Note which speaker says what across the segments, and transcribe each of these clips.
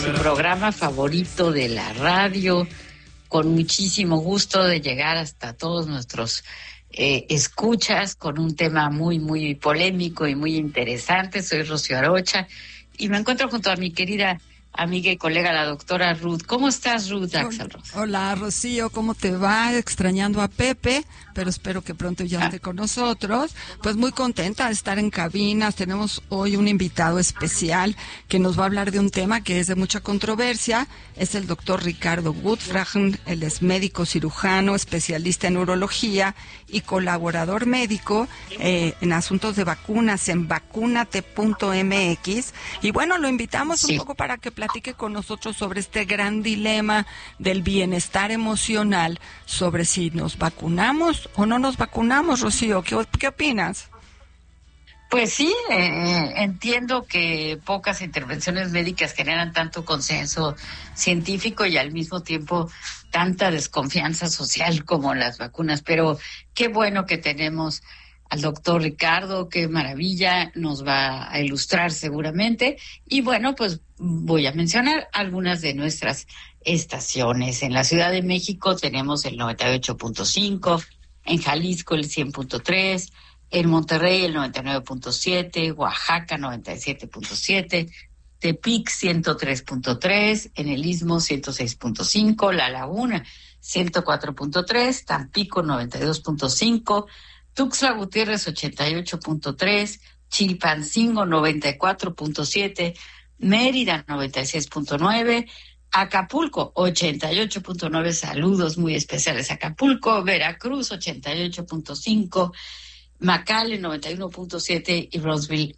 Speaker 1: su programa favorito de la radio, con muchísimo gusto de llegar hasta todos nuestros escuchas con un tema muy, muy polémico y muy interesante. Soy Rocío Arocha y me encuentro junto a mi querida amiga y colega, la doctora Ruth. ¿Cómo estás, Ruth Axelrod?
Speaker 2: Hola, Rocío, ¿cómo te va? Extrañando a Pepe, pero espero que pronto ya esté con nosotros. Pues muy contenta de estar en cabinas. Tenemos hoy un invitado especial que nos va a hablar de un tema que es de mucha controversia. Es el doctor Ricardo Gutfragen. Él es médico cirujano, especialista en urología y colaborador médico en asuntos de vacunas en vacunate.mx. Y bueno, lo invitamos un poco para que platique con nosotros sobre este gran dilema del bienestar emocional, sobre si nos vacunamos o no nos vacunamos. Rocío, ¿qué opinas?
Speaker 1: Pues sí, entiendo que pocas intervenciones médicas generan tanto consenso científico y al mismo tiempo tanta desconfianza social como las vacunas, pero qué bueno que tenemos al doctor Ricardo, qué maravilla, nos va a ilustrar seguramente. Y bueno, pues voy a mencionar algunas de nuestras estaciones. En la Ciudad de México tenemos el 98.5, en Jalisco el 100.3, en Monterrey el 99.7, Oaxaca 97.7, Tepic 103.3, en el Istmo 106.5, La Laguna 104.3, Tampico 92.5, Tuxtla Gutiérrez 88.3, Chilpancingo 94.7, Mérida 96.9, Acapulco 88.9, saludos muy especiales a Acapulco, Veracruz 88.5, McAllen 91.7 y Roseville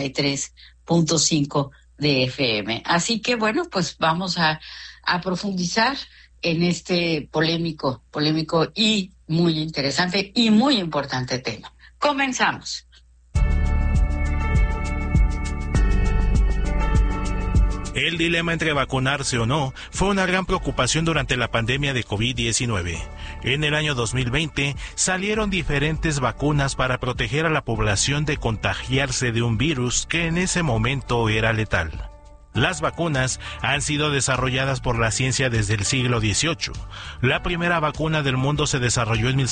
Speaker 1: 93.5 de FM. Así que bueno, pues vamos a profundizar en este polémico y muy interesante y muy importante tema. Comenzamos.
Speaker 3: El dilema entre vacunarse o no fue una gran preocupación durante la pandemia de COVID-19. En el año 2020 salieron diferentes vacunas para proteger a la población de contagiarse de un virus que en ese momento era letal. Las vacunas han sido desarrolladas por la ciencia desde el siglo XVIII. La primera vacuna del mundo se desarrolló en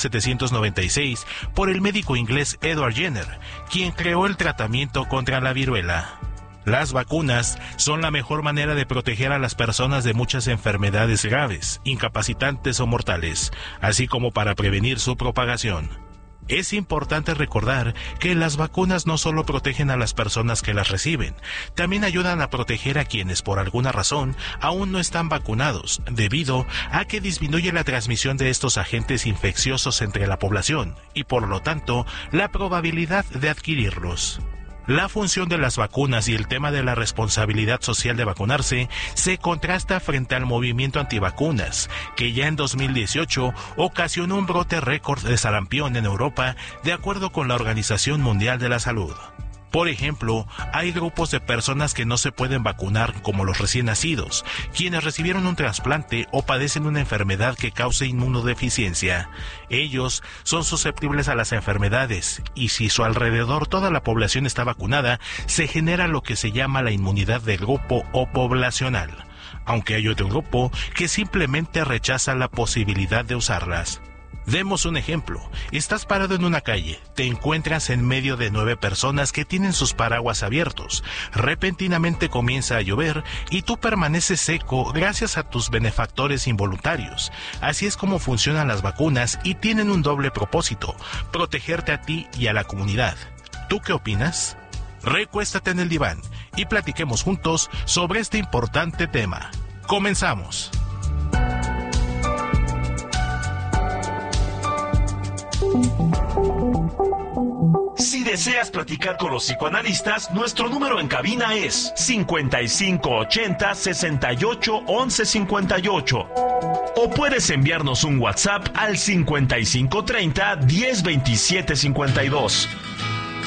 Speaker 3: 1796 por el médico inglés Edward Jenner, quien creó el tratamiento contra la viruela. Las vacunas son la mejor manera de proteger a las personas de muchas enfermedades graves, incapacitantes o mortales, así como para prevenir su propagación. Es importante recordar que las vacunas no solo protegen a las personas que las reciben, también ayudan a proteger a quienes por alguna razón aún no están vacunados, debido a que disminuye la transmisión de estos agentes infecciosos entre la población y por lo tanto la probabilidad de adquirirlos. La función de las vacunas y el tema de la responsabilidad social de vacunarse se contrasta frente al movimiento antivacunas, que ya en 2018 ocasionó un brote récord de sarampión en Europa, de acuerdo con la Organización Mundial de la Salud. Por ejemplo, hay grupos de personas que no se pueden vacunar, como los recién nacidos, quienes recibieron un trasplante o padecen una enfermedad que cause inmunodeficiencia. Ellos son susceptibles a las enfermedades, y si su alrededor toda la población está vacunada, se genera lo que se llama la inmunidad de grupo o poblacional, aunque hay otro grupo que simplemente rechaza la posibilidad de usarlas. Demos un ejemplo. Estás parado en una calle, te encuentras en medio de 9 personas que tienen sus paraguas abiertos. Repentinamente comienza a llover y tú permaneces seco gracias a tus benefactores involuntarios. Así es como funcionan las vacunas y tienen un doble propósito: protegerte a ti y a la comunidad. ¿Tú qué opinas? Recuéstate en el diván y platiquemos juntos sobre este importante tema. Comenzamos.
Speaker 4: Si deseas platicar con los psicoanalistas, nuestro número en cabina es 5580-681158. O puedes enviarnos un WhatsApp al 5530-102752.